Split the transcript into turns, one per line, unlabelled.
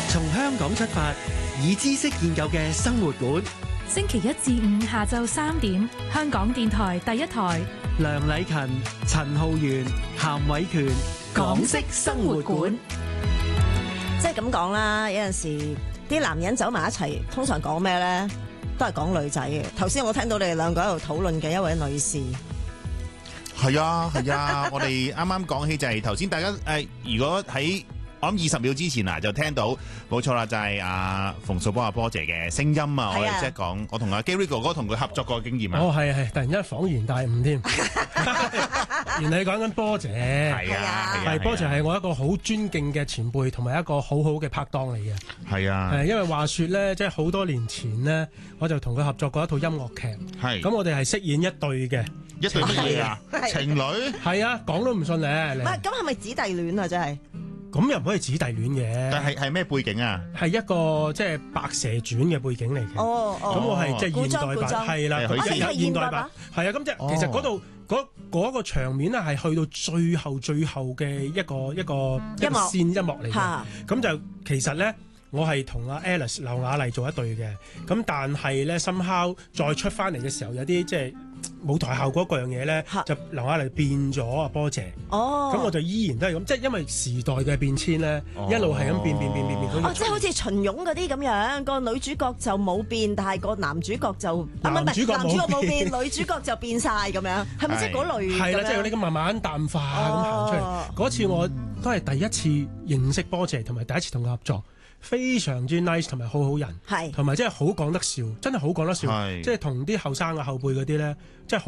從香港出發，以知識建構嘅生活館。
星期一至五下晝3點，香港電台第一台。
梁禮勤、陳浩源、譚偉權，港式生活館。
即係咁講啦，有陣時啲男人走埋一齊，通常講咩咧？都係講女仔嘅。頭先我聽到你哋兩個喺度討論嘅一位女士，
係啊，我哋啱啱講起就係頭先大家如果喺我諗20秒之前就聽到冇錯啦，就係阿馮素波阿波姐嘅聲音啊！我哋即係講我同阿 Gary 哥哥同佢合作過嘅經驗啊！
哦，係，突然間恍然大悟添，原來你講緊波姐，係波姐係我一個好尊敬嘅前輩，同埋一個好好嘅拍檔嚟嘅。
係啊，
因為話說咧，即係好多年前呢，我就同佢合作過一套音樂劇，
係
咁我哋係飾演一對嘅，
一對乜嘢啊？情侶？
係啊，講都唔信咧。
唔係，咁係咪姊弟戀啊？真係。
咁又唔可以姊弟戀嘅，
但係咩背景啊？
係一個即係白蛇傳嘅背景嚟嘅。咁我係即係現代版，係啦，佢現代版，係啊。咁即係其實嗰度嗰個場面咧，係去到最後嘅一個音樂嚟嘅。咁就其實咧，我係同阿 Alice 劉雅麗做一對嘅。咁但係咧，somehow再出翻嚟嘅時候，有啲即係舞台效果嗰樣嘢咧，就劉雅麗變咗阿波姐。咁我就依然都係咁，即係因為時代嘅變遷咧，一路係咁變。
即係好似秦俑嗰啲咁樣，個女主角就冇變，但係個男主角就男主角冇變，女主角就變晒咁樣，係咪即係嗰類？
係啦，即係嗰啲咁慢慢淡化咁行出嚟。嗰次我都係第一次認識波姐，同埋第一次同佢合作。非常之 nice 同埋好好人，同埋真係好講得笑，真係好講得笑，即係同啲後生嘅後輩嗰啲咧，即係